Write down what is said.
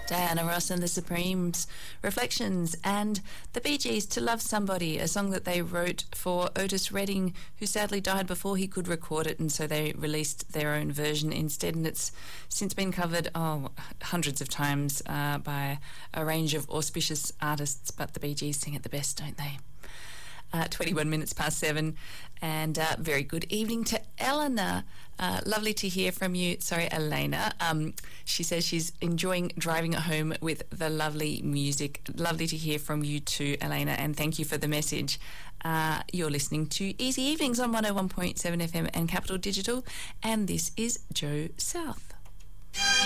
Diana Ross and the Supremes, Reflections, and the Bee Gees, To Love Somebody, a song that they wrote for Otis Redding, who sadly died before he could record it, and so they released their own version instead, and it's since been covered hundreds of times by a range of auspicious artists, but the Bee Gees sing it the best, don't they? 21 minutes past 7, and very good evening to Eleanor. Lovely to hear from you. Sorry, Elena. She says she's enjoying driving at home with the lovely music. Lovely to hear from you too, Elena, and thank you for the message. You're listening to Easy Evenings on 101.7 FM and Capital Digital, and this is Joe South.